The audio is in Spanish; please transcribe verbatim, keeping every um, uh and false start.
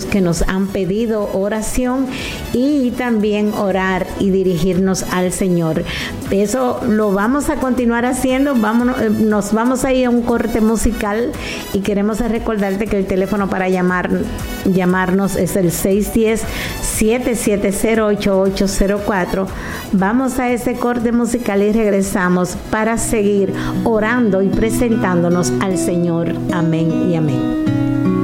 que nos han pedido oración y también orar y dirigirnos al Señor. Eso lo vamos a continuar haciendo. Vámonos, nos vamos a ir a un corte musical y queremos recordarte que el teléfono para llamar, llamarnos es el seis uno cero, siete siete cero, ocho ocho cero cuatro. Vamos a ese corte musical y regresamos para seguir orando y presentándonos al Señor. Amén y amén.